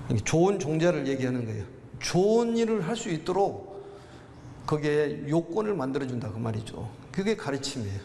좋은 종자를 얘기하는 거예요. 좋은 일을 할 수 있도록 거기에 요건을 만들어준다 그 말이죠. 그게 가르침이에요.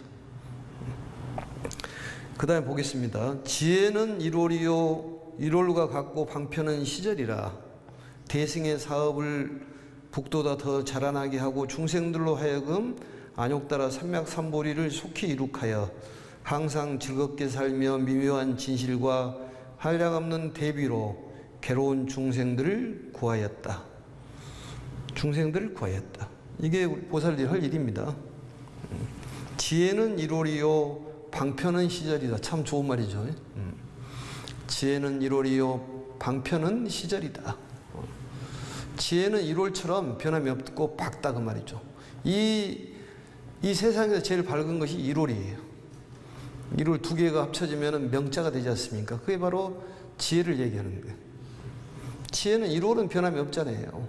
그 다음에 보겠습니다. 지혜는 일월이요 일월과 같고 방편은 시절이라 대승의 사업을 북돋아 더 자라나게 하고 중생들로 하여금 안욕따라 삼맥삼보리를 속히 이룩하여 항상 즐겁게 살며 미묘한 진실과 한량없는 대비로 괴로운 중생들을 구하였다. 중생들을 구하였다. 이게 보살들이 할 일입니다. 지혜는 일월이요 방편은 시절이다. 참 좋은 말이죠. 지혜는 일월이요 방편은 시절이다. 지혜는 일월처럼 변함이 없고 밝다 그 말이죠. 이 세상에서 제일 밝은 것이 일월이에요. 일월 두 개가 합쳐지면 명자가 되지 않습니까? 그게 바로 지혜를 얘기하는 거예요. 지혜는 일월은 변함이 없잖아요.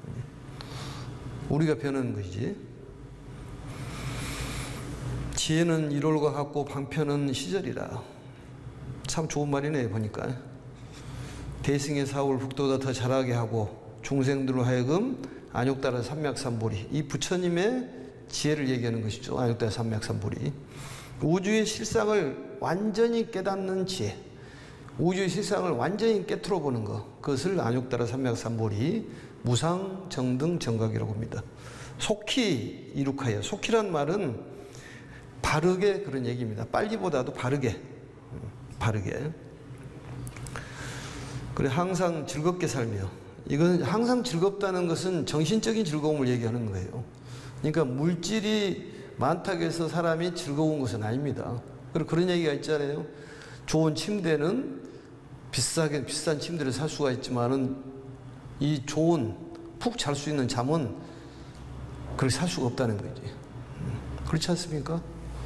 우리가 변하는 것이지. 지혜는 일월과 같고 방편은 시절이라. 참 좋은 말이네요 보니까. 대승의 사업을 북돋아 더 잘하게 하고 중생들로 하여금 안욕따라 삼맥삼보리, 이 부처님의 지혜를 얘기하는 것이죠. 안욕따라 삼맥삼보리. 우주의 실상을 완전히 깨닫는 지혜, 우주의 실상을 완전히 깨트려 보는 것, 그것을 안욕따라 삼맥삼보리 무상정등 정각이라고 합니다. 속히 이룩하여, 속히란 말은 바르게 그런 얘기입니다. 빨리보다도 바르게. 그래 항상 즐겁게 살며, 이건 항상 즐겁다는 것은 정신적인 즐거움을 얘기하는 거예요. 그러니까 물질이 많다고 해서 사람이 즐거운 것은 아닙니다. 그리고 그런 얘기가 있잖아요. 좋은 침대는 비싼 침대를 살 수가 있지만은 이 좋은 푹 잘 수 있는 잠은 그렇게 살 수가 없다는 거지. 그렇지 않습니까?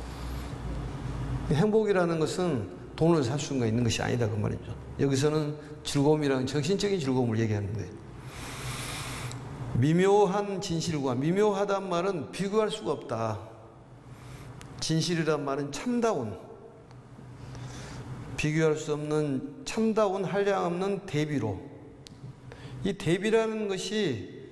행복이라는 것은 돈을 살 수가 있는 것이 아니다 그 말이죠. 여기서는 즐거움이라는 정신적인 즐거움을 얘기하는 거예요. 미묘한 진실과, 미묘하단 말은 비교할 수가 없다. 진실이란 말은 참다운, 비교할 수 없는 참다운 한량없는 대비로, 이 대비라는 것이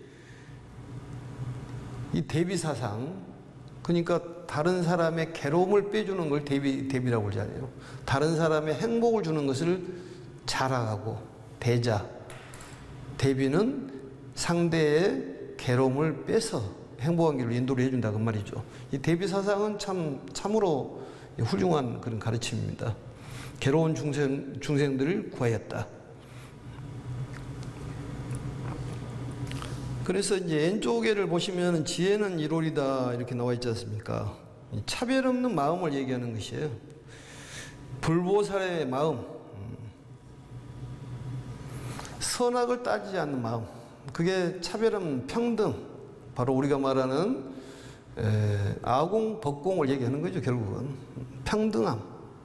이 대비사상, 그러니까 다른 사람의 괴로움을 빼주는 걸 대비라고 그러잖아요. 다른 사람의 행복을 주는 것을 자랑하고 대자, 대비는 상대의 괴로움을 빼서 행복한 길로 인도를 해준다 그 말이죠. 이 대비사상은 참으로 훌륭한 그런 가르침입니다. 괴로운 중생들을 구하였다. 그래서 이제 왼쪽에를 보시면 지혜는 일월이다 이렇게 나와 있지 않습니까? 차별 없는 마음을 얘기하는 것이에요. 불보살의 마음, 선악을 따지지 않는 마음, 그게 차별 없는 평등, 바로 우리가 말하는 아공, 법공을 얘기하는 거죠. 결국은 평등함.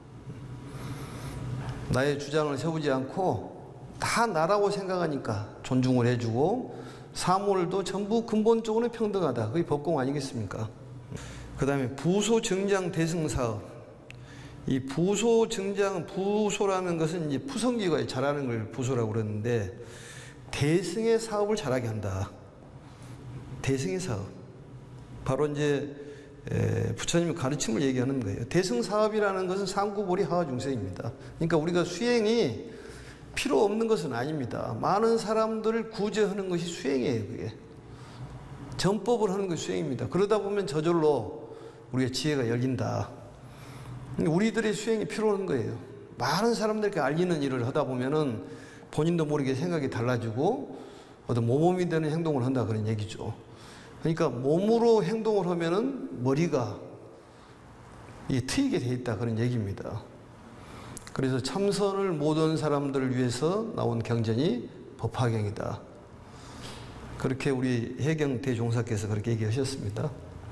나의 주장을 세우지 않고 다 나라고 생각하니까 존중을 해주고, 사물도 전부 근본적으로 평등하다. 그게 법공 아니겠습니까? 그 다음에 부소 정장 대승 사업. 이 부소 정장, 부소라는 것은 이제 푸성기가 잘하는 걸 부소라고 그러는데, 대승의 사업을 잘하게 한다. 대승의 사업. 바로 이제 부처님의 가르침을 얘기하는 거예요. 대승 사업이라는 것은 상구보리 하하중생입니다. 그러니까 우리가 수행이 필요 없는 것은 아닙니다. 많은 사람들을 구제하는 것이 수행이에요. 그게 전법을 하는 것이 수행입니다. 그러다 보면 저절로 우리의 지혜가 열린다. 우리들의 수행이 필요한 거예요. 많은 사람들께 알리는 일을 하다 보면은 본인도 모르게 생각이 달라지고 어떤 모범이 되는 행동을 한다 그런 얘기죠. 그러니까 몸으로 행동을 하면은 머리가 트이게 돼 있다 그런 얘기입니다. 그래서 참선을 못한 사람들을 위해서 나온 경전이 법화경이다. 그렇게 우리 해경 대종사께서 그렇게 얘기하셨습니다.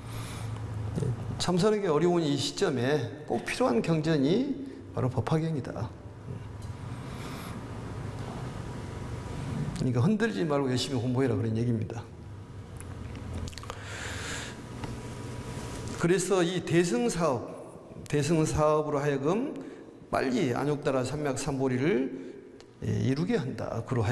참선하기 어려운 이 시점에 꼭 필요한 경전이 바로 법화경이다. 그러니까 흔들지 말고 열심히 공부해라 그런 얘기입니다. 그래서 이 대승사업으로 하여금 빨리 안욕따라 삼맥삼보리를 이루게 한다.